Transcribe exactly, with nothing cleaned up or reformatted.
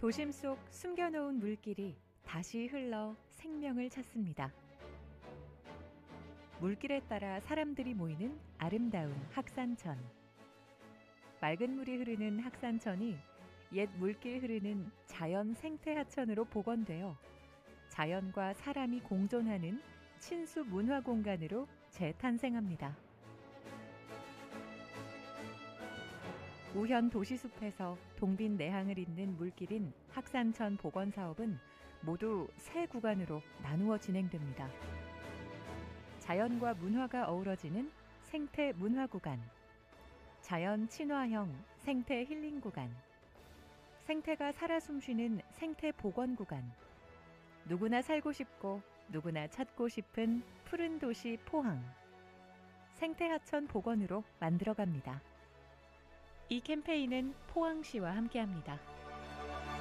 도심 속 숨겨놓은 물길이 다시 흘러 생명을 찾습니다. 물길에 따라 사람들이 모이는 아름다운 학산천. 맑은 물이 흐르는 학산천이 옛 물길 흐르는 자연 생태 하천으로 복원되어 자연과 사람이 공존하는 친수 문화 공간으로 재탄생합니다. 우현 도시숲에서 동빈 내항을 잇는 물길인 학산천 복원 사업은 모두 세 구간으로 나누어 진행됩니다. 자연과 문화가 어우러지는 생태 문화 구간, 자연 친화형 생태 힐링 구간, 생태가 살아 숨쉬는 생태 복원 구간, 누구나 살고 싶고 누구나 찾고 싶은 푸른 도시 포항, 생태하천 복원으로 만들어갑니다. 이 캠페인은 포항시와 함께합니다.